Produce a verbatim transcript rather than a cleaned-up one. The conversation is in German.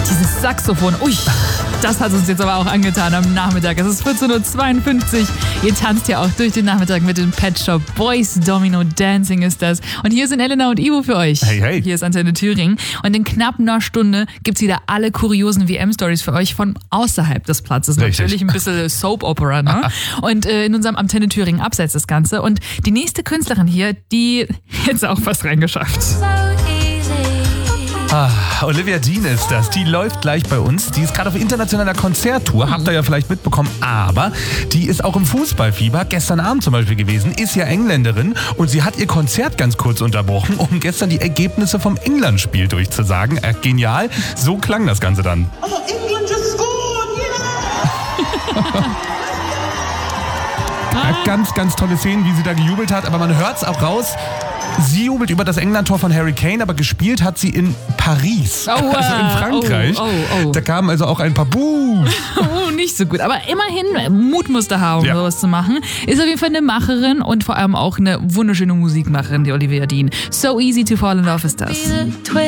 dieses Saxophon. Ui, das hat uns jetzt aber auch angetan am Nachmittag. Es ist vierzehn Uhr zweiundfünfzig. Ihr tanzt ja auch durch den Nachmittag mit den Pet Shop Boys. Domino Dancing ist das. Und hier sind Elena und Ivo für euch. Hey, hey. Hier ist Antenne Thüringen. Und in knapp einer Stunde gibt's wieder alle kuriosen W M-Stories für euch von außerhalb des Platzes. Richtig. Natürlich ein bisschen Soap-Opera, ne? Und äh, in unserem Antenne Thüringen Abseits das Ganze. Und die nächste Künstlerin hier, die hätte auch fast reingeschafft. Ah, Olivia Dean ist das. Die läuft gleich bei uns. Die ist gerade auf internationaler Konzerttour. Habt ihr ja vielleicht mitbekommen. Aber die ist auch im Fußballfieber. Gestern Abend zum Beispiel gewesen. Ist ja Engländerin. Und sie hat ihr Konzert ganz kurz unterbrochen, um gestern die Ergebnisse vom England-Spiel durchzusagen. Äh, genial. So klang das Ganze dann. Oh, England just scored! Yeah! Ja, ganz, ganz tolle Szenen, wie sie da gejubelt hat. Aber man hört es auch raus. Sie jubelt über das England-Tor von Harry Kane, aber gespielt hat sie in Paris, Oh, also in Frankreich. Oh, oh, oh. Da kamen also auch ein paar Buh. Oh, nicht so gut. Aber immerhin, Mut musst du haben, um Ja. sowas zu machen. Ist auf jeden Fall eine Macherin und vor allem auch eine wunderschöne Musikmacherin, die Olivia Dean. So easy to fall in love ist das.